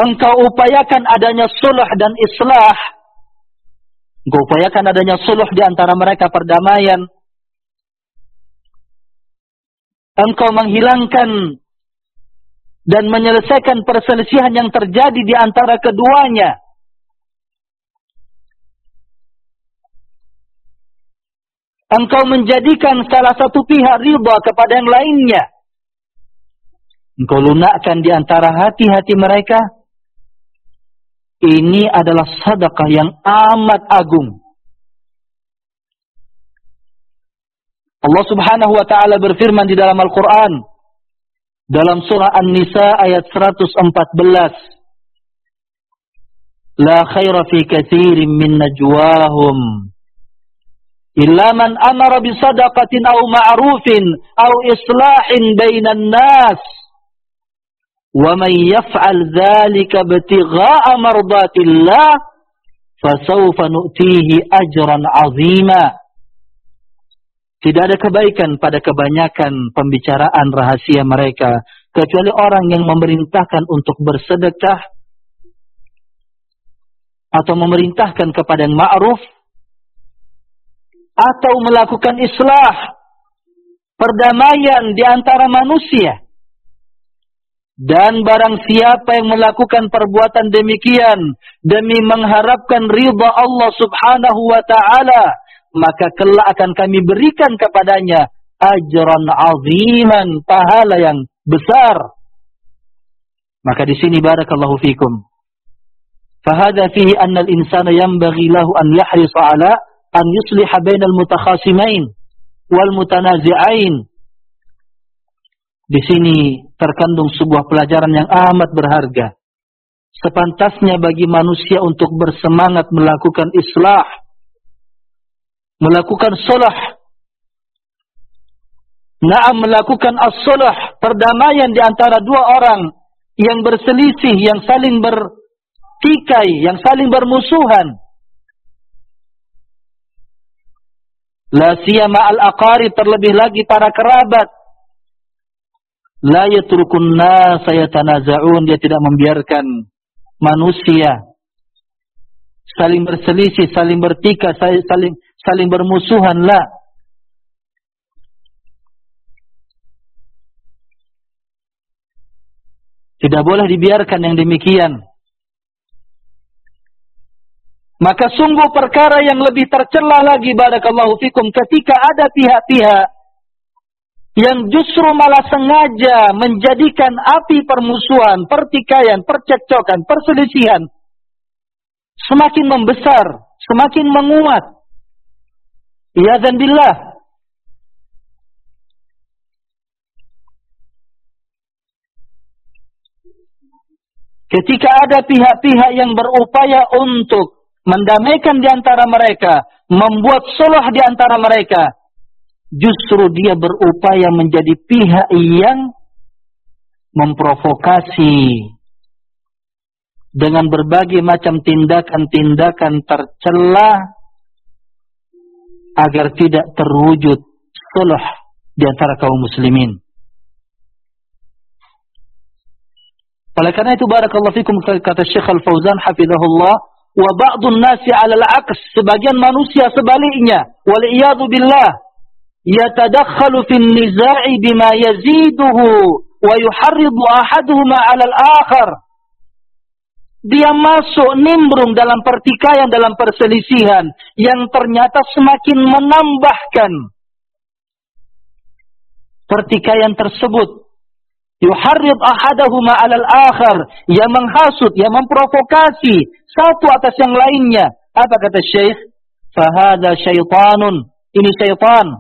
engkau upayakan adanya sulh dan islah, engkau upayakan adanya sulh di antara mereka, perdamaian, engkau menghilangkan dan menyelesaikan perselisihan yang terjadi di antara keduanya, engkau menjadikan salah satu pihak ridha kepada yang lainnya, engkau lunakkan di antara hati-hati mereka, ini adalah sedekah yang amat agung. Allah Subhanahu wa taala berfirman di dalam Al-Qur'an dalam surah An-Nisa ayat 114, la khaira fi katsirin min najwahum illa man amara bi sadaqatin aw ma'rufin aw islahin bainan nas wa man yaf'al dzalika ibtigha'a mardatillah fasawfa nu'tihi ajran 'azima. Tidak ada kebaikan pada kebanyakan pembicaraan rahasia mereka, kecuali orang yang memerintahkan untuk bersedekah atau memerintahkan kepada yang ma'ruf atau melakukan islah, perdamaian di antara manusia. Dan barang siapa yang melakukan perbuatan demikian demi mengharapkan ridha Allah Subhanahu wa ta'ala, maka kelak akan kami berikan kepadanya ajran aziman, pahala yang besar. Maka di sini barakallahu fikum, fahada fihi anna al-insana yanbaghi lahu an yahrisa ala an yusliha bainal mutakhasimain wal mutanazi'ain. Di sini terkandung sebuah pelajaran yang amat berharga. Sepantasnya bagi manusia untuk bersemangat melakukan islah, melakukan sulh, melakukan as-sulh, perdamaian di antara dua orang yang berselisih, yang saling bertikai, yang saling bermusuhan. La siyama al-aqarib, terlebih lagi para kerabat. La yatrukun nas yatanaza'un, dia tidak membiarkan manusia saling berselisih, saling bertikai, saling bermusuhan. La. Tidak boleh dibiarkan yang demikian. Maka sungguh perkara yang lebih tercela lagi barakallahu fikum, ketika ada pihak-pihak yang justru malah sengaja menjadikan api permusuhan, pertikaian, percekcokan, perselisihan semakin membesar, semakin menguat. Iyadzan billah. Ketika ada pihak-pihak yang berupaya untuk mendamaikan di antara mereka, membuat sulh di antara mereka, justru dia berupaya menjadi pihak yang memprovokasi dengan berbagai macam tindakan-tindakan tercela agar tidak terwujud sulh di antara kaum muslimin. Oleh karena itu barakallahu fikum, kata Syekh Al-Fauzan hafizahullah, wa ba'dun nasi 'ala al-'aks, sebagian manusia sebaliknya, wal iyadu billah, yatadakhalu fin niza'i bima yaziduhu wa yuharridu ahaduhuma 'ala al-akhar. Dia masuk nimbrung dalam pertikaian, dalam perselisihan yang ternyata semakin menambahkan pertikaian tersebut. Yuharrid ahadahuma 'alal akhar, yang menghasut, yang memprovokasi satu atas yang lainnya. Apa kata Syekh? Fahada syaitanun, ini syaitan.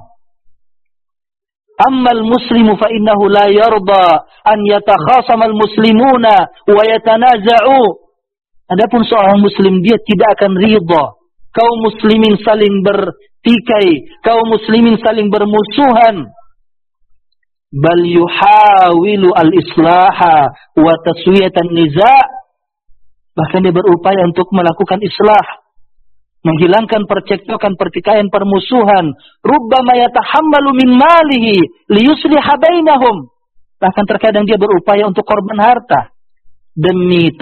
Ammal muslimu fa innahu la yarda an yatakhasama al-muslimuna wa yatanaza'u. Adapun seorang muslim, dia tidak akan ridha kaum muslimin saling bertikai, kaum muslimin saling bermusuhan. Bal yuhawilu al-islaha wa taswiyatan niza'. Bahkan dia berupaya untuk melakukan islah, menghilangkan percekcokan, pertikaian, permusuhan. Rubbama yatahammalu min malihi liyusliha bainahum. Bahkan terkadang dia berupaya untuk korban harta demi